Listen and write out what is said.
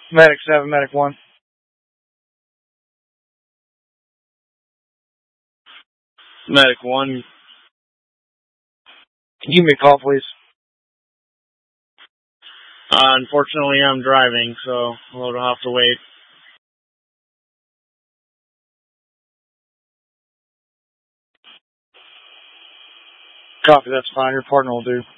Medic 7, Medic 1. Medic 1. Can you give me a call, please? Unfortunately, I'm driving, so we'll have to wait. Copy, that's fine. Your partner will do.